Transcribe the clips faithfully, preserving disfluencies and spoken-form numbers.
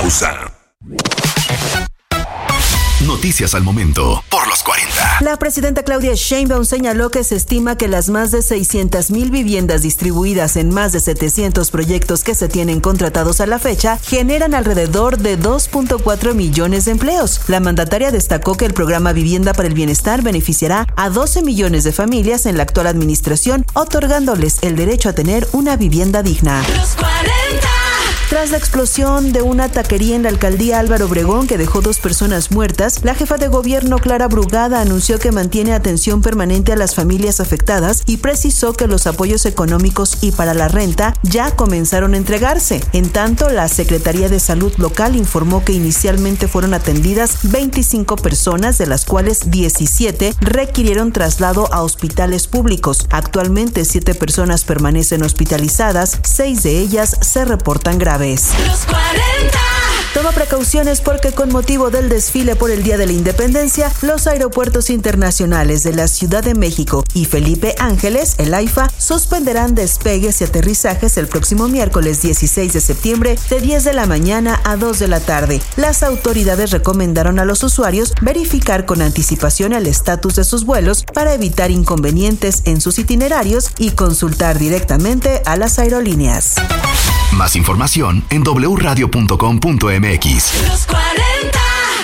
pausa. Noticias al momento por los cuarenta. La presidenta Claudia Sheinbaum señaló que se estima que las más de seiscientas mil viviendas distribuidas en más de setecientos proyectos que se tienen contratados a la fecha generan alrededor de dos punto cuatro millones de empleos. La mandataria destacó que el programa Vivienda para el Bienestar beneficiará a doce millones de familias en la actual administración, otorgándoles el derecho a tener una vivienda digna. Los cuarenta. Tras la explosión de una taquería en la alcaldía Álvaro Obregón que dejó dos personas muertas, la jefa de gobierno Clara Brugada anunció que mantiene atención permanente a las familias afectadas y precisó que los apoyos económicos y para la renta ya comenzaron a entregarse. En tanto, la Secretaría de Salud local informó que inicialmente fueron atendidas veinticinco personas, de las cuales diecisiete requirieron traslado a hospitales públicos. Actualmente, siete personas permanecen hospitalizadas, seis de ellas se reportan graves. Los cuarenta. Toma precauciones porque con motivo del desfile por el Día de la Independencia, los aeropuertos internacionales de la Ciudad de México y Felipe Ángeles, el AIFA, suspenderán despegues y aterrizajes el próximo miércoles dieciséis de septiembre de diez de la mañana a dos de la tarde. Las autoridades recomendaron a los usuarios verificar con anticipación el estatus de sus vuelos para evitar inconvenientes en sus itinerarios y consultar directamente a las aerolíneas. Más información en doble u radio punto com punto m x. Los cuarenta.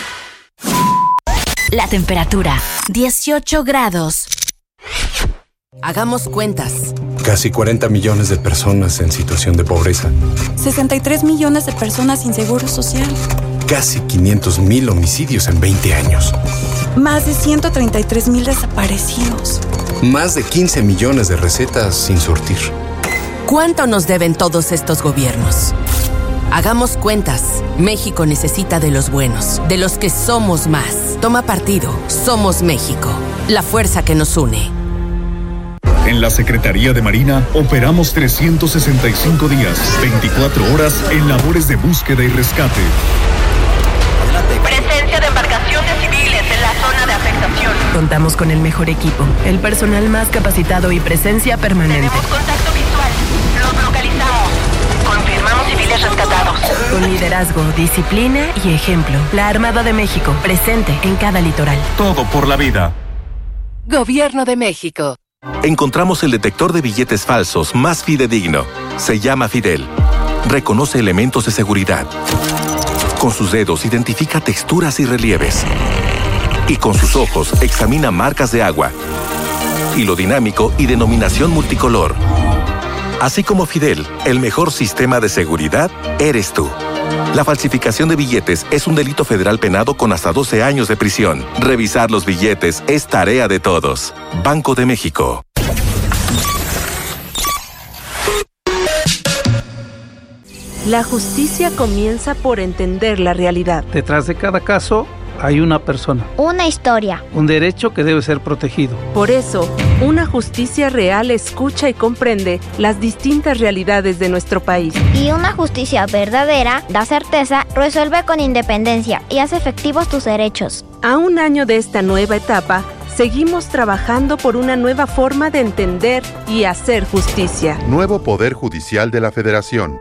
La temperatura, dieciocho grados. Hagamos cuentas. Casi cuarenta millones de personas en situación de pobreza. sesenta y tres millones de personas sin seguro social. Casi quinientos mil homicidios en veinte años. Más de ciento treinta y tres mil desaparecidos. Más de quince millones de recetas sin surtir. ¿Cuánto nos deben todos estos gobiernos? Hagamos cuentas. México necesita de los buenos, de los que somos más. Toma partido. Somos México. La fuerza que nos une. En la Secretaría de Marina operamos trescientos sesenta y cinco días, veinticuatro horas en labores de búsqueda y rescate. Presencia de embarcaciones civiles en la zona de afectación. Contamos con el mejor equipo, el personal más capacitado y presencia permanente. Tenemos contacto visual. Los localizamos. Confirmamos civiles rescatados. Con liderazgo, disciplina y ejemplo. La Armada de México, presente en cada litoral. Todo por la vida. Gobierno de México. Encontramos el detector de billetes falsos más fidedigno. Se llama Fidel. Reconoce elementos de seguridad. Con sus dedos identifica texturas y relieves. Y con sus ojos examina marcas de agua. Hilo dinámico y denominación multicolor. Así como Fidel, el mejor sistema de seguridad eres tú. La falsificación de billetes es un delito federal penado con hasta doce años de prisión. Revisar los billetes es tarea de todos. Banco de México. La justicia comienza por entender la realidad. Detrás de cada caso hay una persona. Una historia. Un derecho que debe ser protegido. Por eso, una justicia real escucha y comprende las distintas realidades de nuestro país. Y una justicia verdadera da certeza, resuelve con independencia y hace efectivos tus derechos. A un año de esta nueva etapa, seguimos trabajando por una nueva forma de entender y hacer justicia. Nuevo Poder Judicial de la Federación.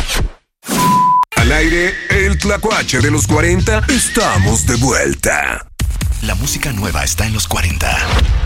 Al aire, el tlacuache de los cuarenta. Estamos de vuelta. La música nueva está en los cuarenta.